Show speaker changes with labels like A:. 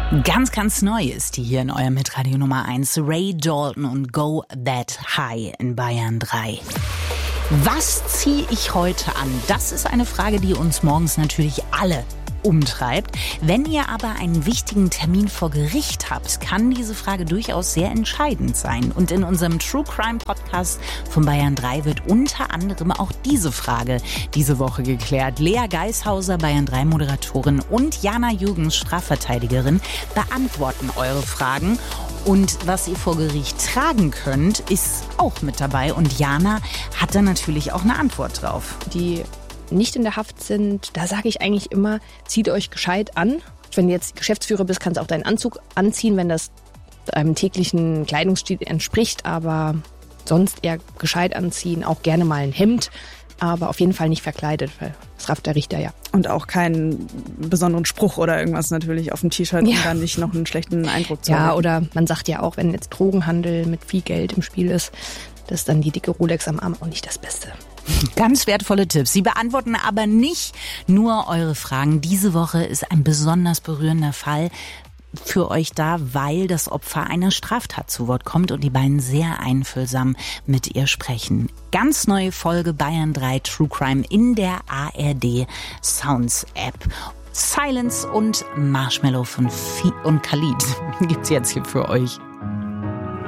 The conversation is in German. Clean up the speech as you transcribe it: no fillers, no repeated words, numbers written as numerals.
A: Ganz, ganz neu ist die hier in eurem Hitradio Nummer 1. Ray Dalton und Go That High in Bayern 3. Was ziehe ich heute an? Das ist eine Frage, die uns morgens natürlich alle umtreibt. Wenn ihr aber einen wichtigen Termin vor Gericht habt, kann diese Frage durchaus sehr entscheidend sein. Und in unserem True Crime Podcast von Bayern 3 wird unter anderem auch diese Frage diese Woche geklärt. Lea Geishauser, Bayern 3 Moderatorin, und Jana Jürgens, Strafverteidigerin, beantworten eure Fragen. Und was ihr vor Gericht tragen könnt, ist auch mit dabei. Und Jana hat da natürlich auch eine Antwort drauf.
B: Die nicht in der Haft sind, da sage ich eigentlich immer, zieht euch gescheit an. Wenn du jetzt Geschäftsführer bist, kannst du auch deinen Anzug anziehen, wenn das einem täglichen Kleidungsstil entspricht. Aber sonst eher gescheit anziehen, auch gerne mal ein Hemd, aber auf jeden Fall nicht verkleidet, weil das rafft der Richter ja.
C: Und auch keinen besonderen Spruch oder irgendwas natürlich auf dem T-Shirt, um dann nicht noch einen schlechten Eindruck zu haben.
B: Ja, oder man sagt ja auch, wenn jetzt Drogenhandel mit viel Geld im Spiel ist, dass dann die dicke Rolex am Arm auch nicht das Beste.
A: Ganz wertvolle Tipps. Sie beantworten aber nicht nur eure Fragen. Diese Woche ist ein besonders berührender Fall für euch da, weil das Opfer einer Straftat zu Wort kommt und die beiden sehr einfühlsam mit ihr sprechen. Ganz neue Folge Bayern 3 True Crime in der ARD Sounds App. Silence und Marshmallow von und Khalid gibt's jetzt hier für euch.